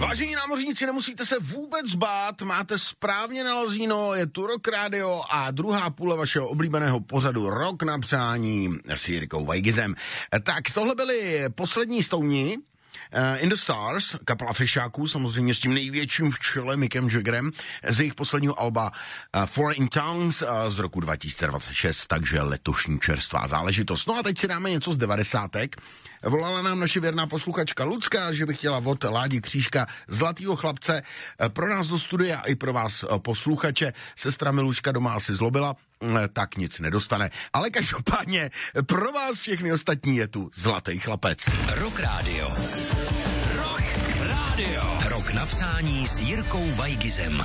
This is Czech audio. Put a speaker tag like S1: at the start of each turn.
S1: Vážení námořníci, nemusíte se vůbec bát, máte správně nalazíno, je tu Rock Radio a druhá půle vašeho oblíbeného pořadu Rock na přání s Jirkou Vajgizem. Tak tohle byli poslední Stouni, In the Stars, kapela Fešáků, samozřejmě s tím největším v čele Mickem Jaggerem, z jejich posledního alba Foreign Tongues z roku 2026, takže letošní čerstvá záležitost. No a teď si dáme něco z 90. Volala nám naše věrná posluchačka Lucka, že by chtěla od Ládi Křížka Zlatýho chlapce pro nás do studia i pro vás posluchače. Sestra Miluška doma asi zlobila, tak nic nedostane. Ale každopádně pro vás všechny ostatní je tu Zlatý chlapec.
S2: Rock Radio. Rock Radio. Rock na přání s Jirkou Vajgizem.